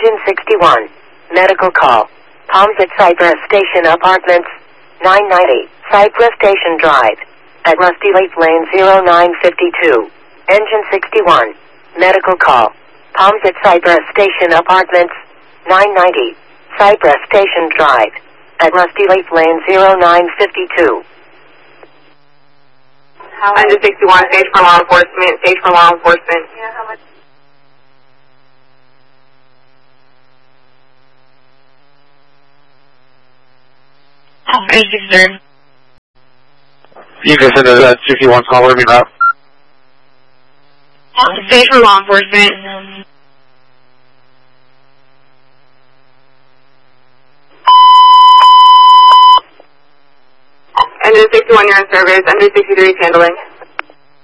Engine 61. Medical call. Palms at Cypress Station Apartments. 990. Cypress Station Drive. At Rusty Leaf Lane 0952. Engine 61. Medical call. Palms at Cypress Station Apartments. 990. Cypress Station Drive. At Rusty Leaf Lane 0952. Engine 61, stage for law enforcement, stage for law enforcement. Yeah, how much? Engine 63. You can send a 61 call, where we route. Stage for law enforcement. Engine 61, you're in service. Engine 63 is handling.